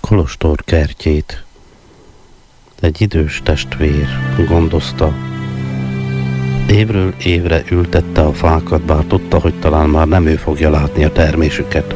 Kolostor kertjét egy idős testvér gondozta. Évről évre ültette a fákat, bár tudta, hogy talán már nem ő fogja látni a termésüket.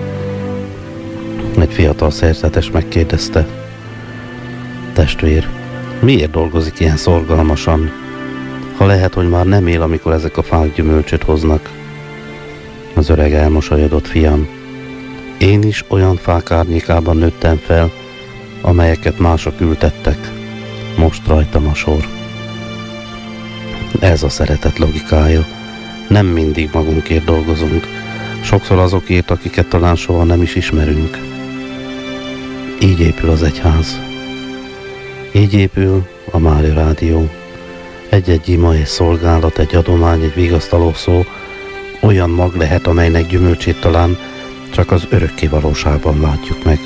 Egy fiatal szerzetes megkérdezte: testvér, miért dolgozik ilyen szorgalmasan, ha lehet, hogy már nem él, amikor ezek a fák gyümölcsöt hoznak? Az öreg elmosolyodott: fiam, én is olyan fák árnyékában nőttem fel, amelyeket mások ültettek. Most rajtam a sor. Ez a szeretet logikája. Nem mindig magunkért dolgozunk, sokszor azokért, akiket talán soha nem is ismerünk. Így épül az egyház. Így épül a Mária Rádió. Egy-egy ima, egy szolgálat, egy adomány, egy vigasztaló szó olyan mag lehet, amelynek gyümölcsét talán csak az örökké valóságban látjuk meg.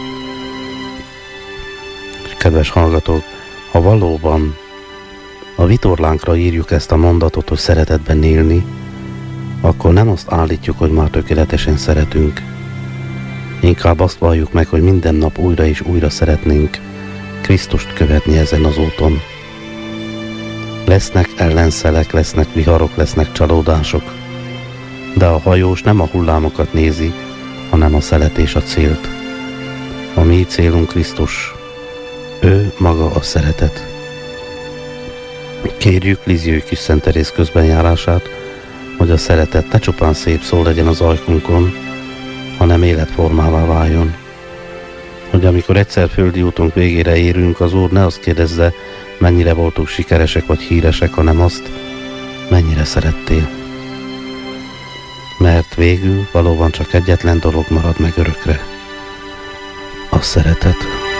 Kedves hallgatók, ha valóban a vitorlánkra írjuk ezt a mondatot, hogy szeretetben élni, akkor nem azt állítjuk, hogy már tökéletesen szeretünk. Inkább azt valljuk meg, hogy minden nap újra és újra szeretnénk Krisztust követni ezen az úton. Lesznek ellenszelek, lesznek viharok, lesznek csalódások, de a hajós nem a hullámokat nézi, hanem a szelet és a célt. A mi célunk Krisztus, ő maga a szeretet. Kérjük Lizsiő kis Szent Teréz közbenjárását, hogy a szeretet ne csupán szép szó legyen az ajkunkon, hanem életformává váljon. Hogy amikor egyszer földi útunk végére érünk, az Úr ne azt kérdezze, mennyire voltunk sikeresek vagy híresek, hanem azt, mennyire szerettél. Mert végül valóban csak egyetlen dolog marad meg örökre: a szeretet.